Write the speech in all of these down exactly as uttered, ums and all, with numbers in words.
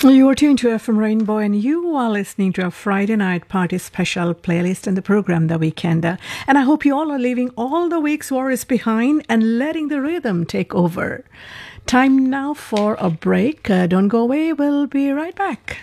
You are tuned to F M Rainbow and you are listening to a Friday night party special playlist in the program The Weekender. And I hope you all are leaving all the week's worries behind and letting the rhythm take over. Time now for a break. Uh, don't go away. We'll be right back.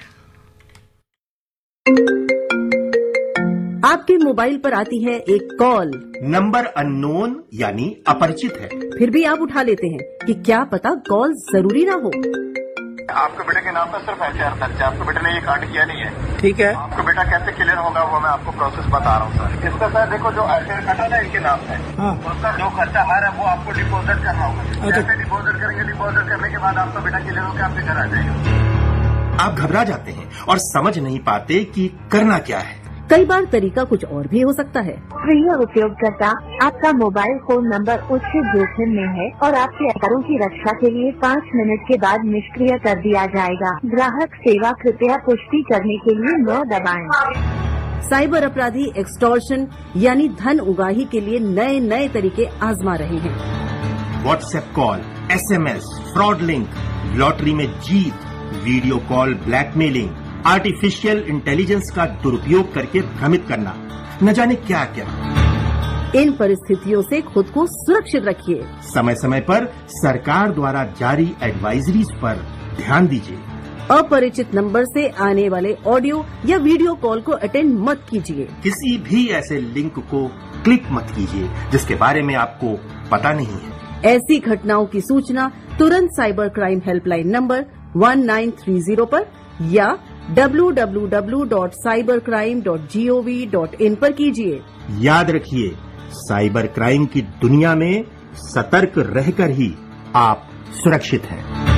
आपके mobile पर आती है एक call, number unknown यानी अपरिचित है, फिर भी आप उठा लेते हैं कि क्या पता कॉल जरूरी ना हो। आपके बेटे के नाम पर सिर्फ एफ आई आर दर्ज है, आपके बेटे ने ये कांड किया नहीं है। ठीक है, आपका बेटा कैसे क्लियर होगा वो मैं आपको प्रोसेस बता रहा हूँ सर। इसका सर देखो जो एफ आई आर कटा ना इनके नाम से, हाँ। उसका जो खर्चा आ रहा है वो आपको डिपोजिट करना होगा। जैसे डिपोजिट करेंगे, डिपोजिट करने के बाद आपका बेटा क्लियर होकर आपके घर आ जाएगा। आप घबरा जाते हैं और समझ नहीं पाते कि करना क्या है। कई बार तरीका कुछ और भी हो सकता है। प्रिय उपयोगकर्ता, आपका मोबाइल फोन नंबर उच्च जोखिम में है और आपके आधारों की रक्षा के लिए पाँच मिनट के बाद निष्क्रिय कर दिया जाएगा। ग्राहक सेवा कृपया पुष्टि करने के लिए नौ दबाएं। साइबर अपराधी एक्सटॉर्शन यानी धन उगाही के लिए नए नए तरीके आजमा रहे हैं। WhatsApp call, S M S, fraud link, lottery में जीत, video call blackmailing, artificial intelligence का दुरुपयोग करके भ्रमित करना, न जाने क्या क्या। इन परिस्थितियों से खुद को सुरक्षित रखिए। समय समय पर सरकार द्वारा जारी एडवाइजरीज पर ध्यान दीजिए। अपरिचित नंबर से आने वाले ऑडियो या वीडियो कॉल को अटेंड मत कीजिए। किसी भी ऐसे लिंक को क्लिक मत कीजिए जिसके बारे में आपको पता नहीं है। ऐसी घटनाओं की सूचना तुरंत cyber crime helpline number one nine three zero पर या W W W dot cyber crime dot G O V dot in पर कीजिए। याद रखिए, साइबर क्राइम की दुनिया में सतर्क रहकर ही आप सुरक्षित हैं।